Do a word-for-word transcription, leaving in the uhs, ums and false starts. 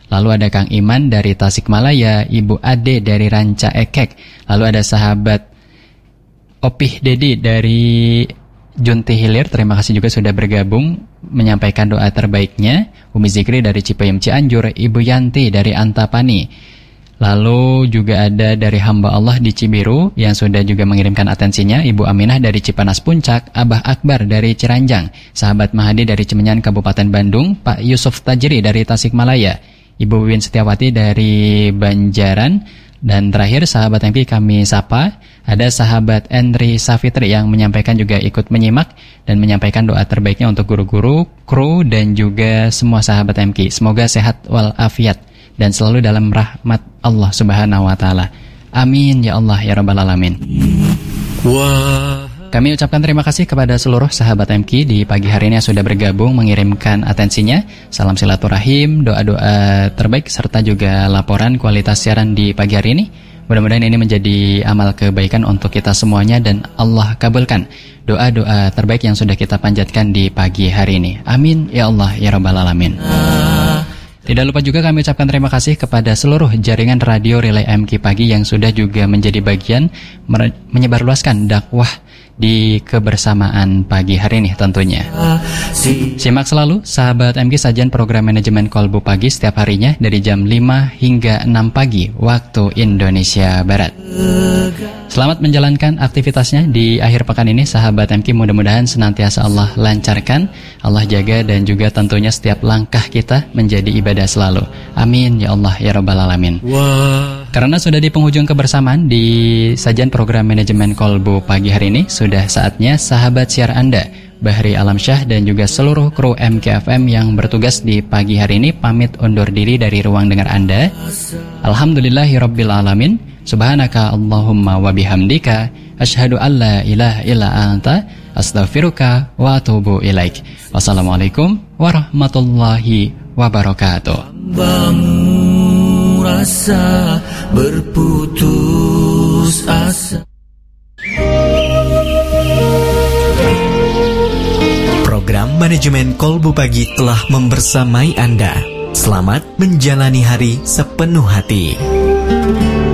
Lalu ada Kang Iman dari Tasikmalaya, Ibu Ade dari Ranca Ekek. Lalu ada sahabat Opih Dedi dari Junti Hilir, terima kasih juga sudah bergabung menyampaikan doa terbaiknya. Umi Zikri dari Cipayung Cianjur, Ibu Yanti dari Antapani. Lalu juga ada dari hamba Allah di Cibiru yang sudah juga mengirimkan atensinya, Ibu Aminah dari Cipanas Puncak, Abah Akbar dari Ciranjang, sahabat Mahadi dari Cimenyan Kabupaten Bandung, Pak Yusuf Tajiri dari Tasikmalaya, Ibu Win Setiawati dari Banjaran, dan terakhir sahabat M K kami sapa, ada sahabat Endri Safitri yang menyampaikan juga ikut menyimak dan menyampaikan doa terbaiknya untuk guru-guru, kru, dan juga semua sahabat M K. Semoga sehat walafiat dan selalu dalam rahmat Allah Subhanahu wa taala. Amin ya Allah ya rabbal alamin. Kami ucapkan terima kasih kepada seluruh sahabat M K di pagi hari ini yang sudah bergabung mengirimkan atensinya. Salam silaturahim, doa-doa terbaik serta juga laporan kualitas siaran di pagi hari ini. Mudah-mudahan ini menjadi amal kebaikan untuk kita semuanya dan Allah kabulkan doa-doa terbaik yang sudah kita panjatkan di pagi hari ini. Amin ya Allah ya rabbal alamin. Tidak lupa juga kami ucapkan terima kasih kepada seluruh jaringan radio Relay M K Pagi yang sudah juga menjadi bagian menyebarluaskan dakwah di kebersamaan pagi hari ini tentunya. Simak selalu sahabat M K sajian program manajemen Kolbu Pagi setiap harinya dari jam lima hingga enam pagi waktu Indonesia Barat. Selamat menjalankan aktivitasnya di akhir pekan ini sahabat M K, mudah-mudahan senantiasa Allah lancarkan, Allah jaga dan juga tentunya setiap langkah kita menjadi ibadah selalu. Amin ya Allah ya rabbal alamin. Karena sudah di penghujung kebersamaan di sajian program manajemen Kolbu Pagi hari ini, sudah saatnya sahabat siar Anda Bahri Alamsyah dan juga seluruh kru M K F M yang bertugas di pagi hari ini pamit undur diri dari ruang dengar Anda. Alhamdulillahirabbil alamin. Subhanaka Allahumma wa bihamdika asyhadu an la ilaha illa anta astaghfiruka wa atubu ilaik. Wassalamualaikum warahmatullahi wabarakatuh. Bangun rasa berputus asa. Program manajemen Kolbu Pagi telah membersamai Anda. Selamat menjalani hari sepenuh hati.